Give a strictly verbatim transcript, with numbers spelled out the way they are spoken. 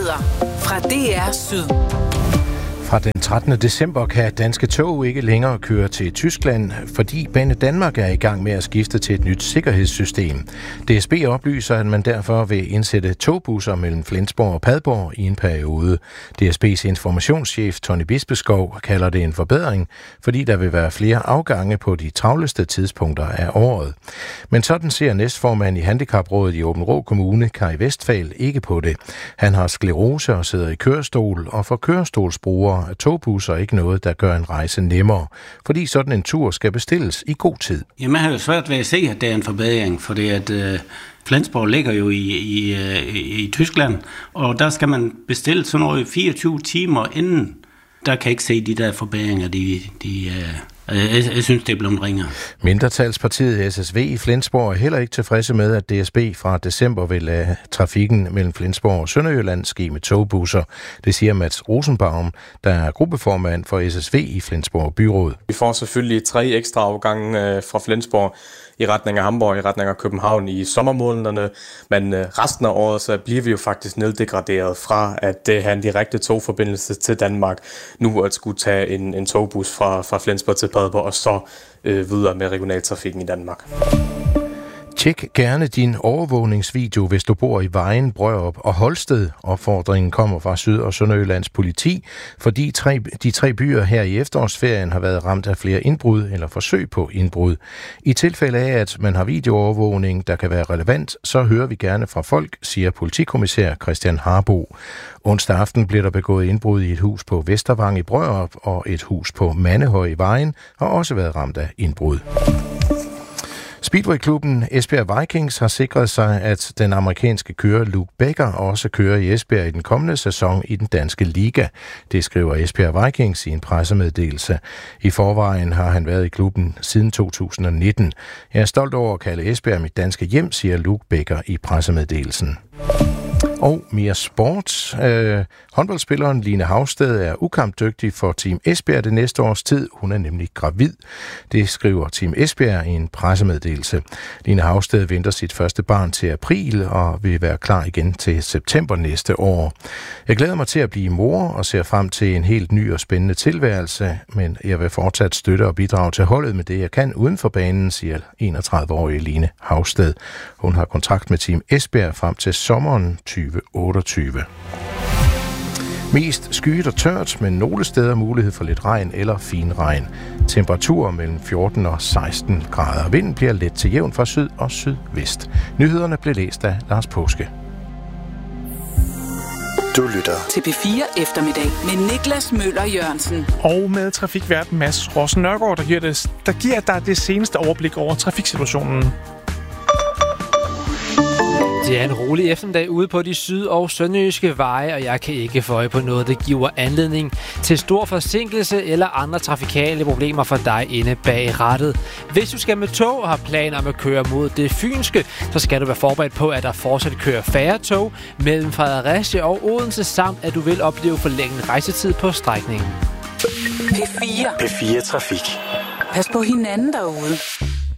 Nyheder fra D R Syd. Fra den trettende december kan danske tog ikke længere køre til Tyskland, fordi Banedanmark er i gang med at skifte til et nyt sikkerhedssystem. D S B oplyser, at man derfor vil indsætte togbusser mellem Flensborg og Padborg i en periode. D S B's informationschef Tony Bispeskov kalder det en forbedring, fordi der vil være flere afgange på de travleste tidspunkter af året. Men sådan ser næstformand i Handicaprådet i Aabenraa Kommune, Kai Westphal, ikke på det. Han har sklerose og sidder i kørestol, og for kørestolsbrugere er togbusser ikke noget, der gør en rejse nemmere, fordi sådan en tur skal bestilles i god tid. Jamen, jeg har jo svært ved at se, at det er en forbedring, fordi at øh, Flensborg ligger jo i, i, i, i Tyskland, og der skal man bestille sådan noget fireogtyve timer inden. Der kan jeg ikke se de der forbedringer, de... de øh Jeg, jeg synes, det er blevet ringere. Mindretalspartiet S S V i Flensborg er heller ikke tilfredse med, at D S B fra december vil lade trafikken mellem Flensborg og Sønderjylland ske med togbusser. Det siger Mats Rosenbaum, der er gruppeformand for S S V i Flensborg Byråd. Vi får selvfølgelig tre ekstra afgange fra Flensborg i retning af Hamburg, i retning af København i sommermånederne, men resten af året så bliver vi jo faktisk neddegraderet fra at have en direkte togforbindelse til Danmark, nu at skulle tage en, en togbus fra, fra Flensborg til Padborg og så øh, videre med regionaltrafikken i Danmark. Tjek gerne din overvågningsvideo, hvis du bor i Vejen, Brørup og Holsted. Opfordringen kommer fra Syd- og Sønderjyllands politi, fordi tre, de tre byer her i efterårsferien har været ramt af flere indbrud eller forsøg på indbrud. I tilfælde af, at man har videoovervågning, der kan være relevant, så hører vi gerne fra folk, siger politikommissær Christian Harbo. Onsdag aften blev der begået indbrud i et hus på Vestervang i Brørup, og et hus på Mandehøj i Vejen har også været ramt af indbrud. Speedway-klubben Esbjerg Vikings har sikret sig, at den amerikanske kører Luke Becker også kører i Esbjerg i den kommende sæson i den danske liga. Det skriver Esbjerg Vikings i en pressemeddelelse. I forvejen har han været i klubben siden to tusind nitten. Jeg er stolt over at kalde Esbjerg mit danske hjem, siger Luke Becker i pressemeddelelsen. Og mere sport. Øh, håndboldspilleren Line Havsted er ukampdygtig for Team Esbjerg det næste års tid. Hun er nemlig gravid. Det skriver Team Esbjerg i en pressemeddelelse. Line Havsted venter sit første barn til april og vil være klar igen til september næste år. Jeg glæder mig til at blive mor og ser frem til en helt ny og spændende tilværelse, men jeg vil fortsat støtte og bidrage til holdet med det, jeg kan uden for banen, siger enogtredive-årige Line Havsted. Hun har kontrakt med Team Esbjerg frem til sommeren tyve otteogtyve. Mest skyet og tørt, men nogle steder mulighed for lidt regn eller finregn. Temperaturer mellem fjorten og seksten grader. Vinden bliver let til jævn fra syd og sydvest. Nyhederne blev læst af Lars Påske. Du lytter til P fire Eftermiddag med Niklas Møller Jørgensen. Og med trafikvært Mads Rossen Nørgaard, der giver, det, der giver dig det seneste overblik over trafiksituationen. Det er en rolig eftermiddag ude på de syd- og sønderjyske veje, og jeg kan ikke få øje på noget, der giver anledning til stor forsinkelse eller andre trafikale problemer for dig inde bag rattet. Hvis du skal med tog og har planer om at køre mod det fynske, så skal du være forberedt på, at der fortsat kører færre tog mellem Fredericia og Odense, samt at du vil opleve forlænget rejsetid på strækningen. P fire. P fire Trafik. Pas på hinanden derude.